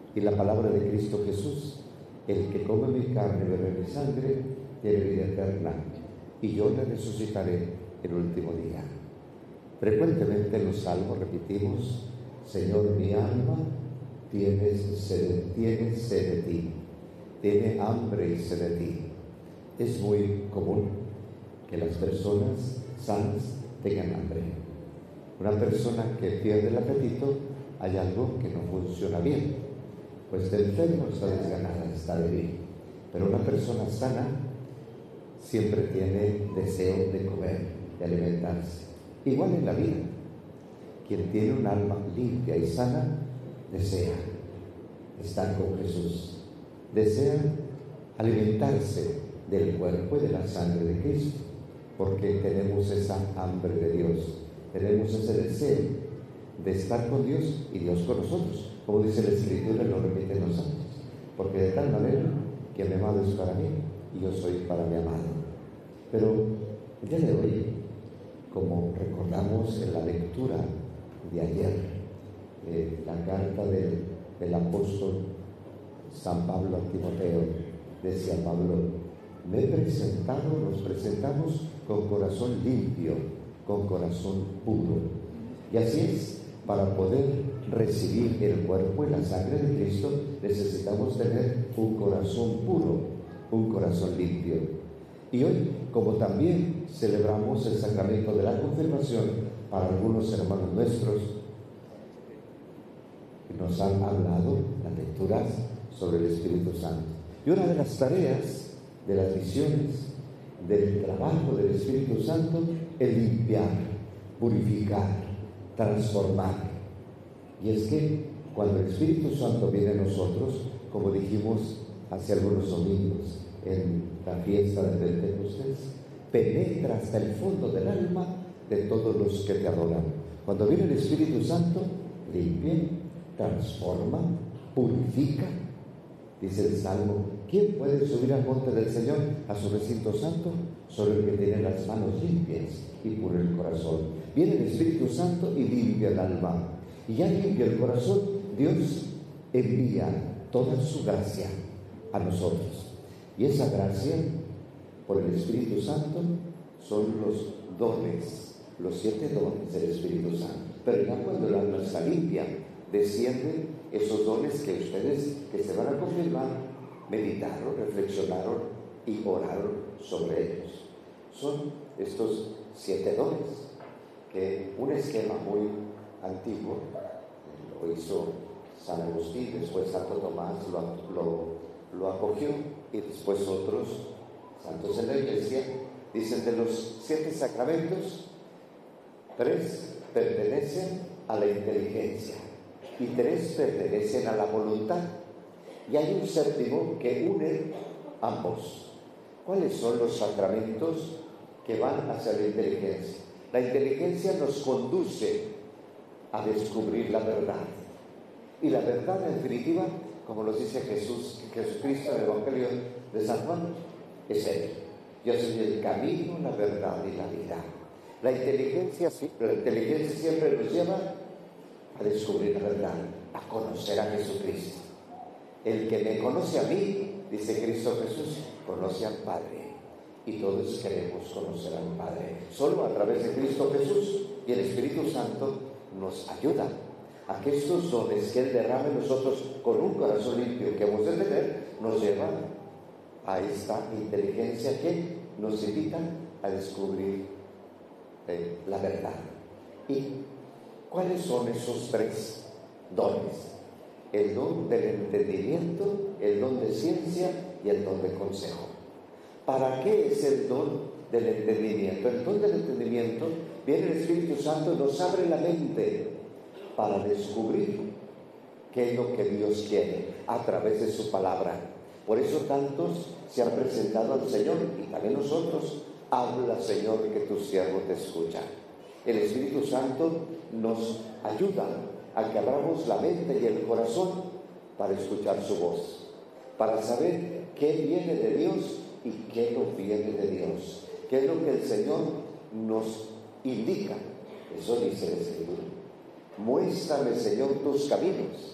Y la palabra de Cristo Jesús: el que come mi carne y bebe mi sangre tiene vida eterna, y yo le resucitaré el último día. Frecuentemente en los salmos repetimos: Señor, mi alma tiene sed de ti, tiene hambre y sed de ti. Es muy común que las personas sanas tengan hambre. Una persona que pierde el apetito, hay algo que no funciona bien, pues está enfermo, está desganada, está débil. Pero una persona sana siempre tiene deseo de comer, de alimentarse. Igual en la vida, quien tiene un alma limpia y sana desea estar con Jesús, desea alimentarse del cuerpo y de la sangre de Cristo, porque tenemos esa hambre de Dios, tenemos ese deseo de estar con Dios y Dios con nosotros, como dice la Escritura, lo repiten los santos, porque de tal manera que mi amado es para mí y yo soy para mi amado. Pero el día de hoy, como recordamos en la lectura de ayer, la carta del apóstol San Pablo a Timoteo, decía Pablo: nos presentamos con corazón limpio, con corazón puro. Y así es, para poder recibir el cuerpo y la sangre de Cristo necesitamos tener un corazón puro, un corazón limpio. Y hoy, como también celebramos el sacramento de la confirmación para algunos hermanos nuestros, nos han hablado las lecturas sobre el Espíritu Santo. Y una de las tareas de las misiones, del trabajo del Espíritu Santo, es limpiar, purificar, transformar. Y es que cuando el Espíritu Santo viene a nosotros, como dijimos hace algunos domingos en la fiesta de Pentecostés, penetra hasta el fondo del alma de todos los que te adoran. Cuando viene el Espíritu Santo, limpia, transforma, purifica. Dice el Salmo: ¿quién puede subir al monte del Señor, a su recinto santo? Solo el que tiene las manos limpias y puro el corazón. Viene el Espíritu Santo y limpia el alma. Y ya limpia el corazón, Dios envía toda su gracia a nosotros. Y esa gracia, por el Espíritu Santo, son los dones, los 7 dones del Espíritu Santo. Pero ya cuando el alma está limpia, descienden esos dones que ustedes, que se van a confirmar, meditaron, reflexionaron y oraron sobre ellos. Son estos 7 dones, que un esquema muy antiguo lo hizo San Agustín, después Santo Tomás lo acogió, y después otros santos en la Iglesia dicen: de los 7 sacramentos, 3 pertenecen a la inteligencia y 3 pertenecen a la voluntad, y hay un 7º que une ambos. ¿Cuáles son los sacramentos que van hacia la inteligencia? La inteligencia nos conduce a descubrir la verdad, y la verdad en definitiva, como nos dice Jesucristo en el Evangelio de San Juan, es Él. Yo soy el camino, la verdad y la vida. La inteligencia siempre nos lleva a descubrir la verdad, a conocer a Jesucristo. El que me conoce a mí, dice Cristo Jesús, conoce al Padre. Y todos queremos conocer al Padre. Solo a través de Cristo Jesús y el Espíritu Santo nos ayuda a que estos dones que Él derrama en nosotros con un corazón limpio que hemos de tener, nos llevan a esta inteligencia que nos invita a descubrir la verdad. ¿Y cuáles son esos 3 dones? El don del entendimiento, el don de ciencia y el don de consejo. ¿Para qué es el don del entendimiento? El don del entendimiento viene el Espíritu Santo y nos abre la mente para descubrir qué es lo que Dios quiere a través de su palabra. Por eso tantos se han presentado al Señor, y también nosotros: habla, Señor, que tu siervo te escucha. El Espíritu Santo nos ayuda a que abramos la mente y el corazón para escuchar su voz, para saber qué viene de Dios y qué no viene de Dios, qué es lo que el Señor nos indica. Eso dice la Escritura: muéstrame, Señor, tus caminos,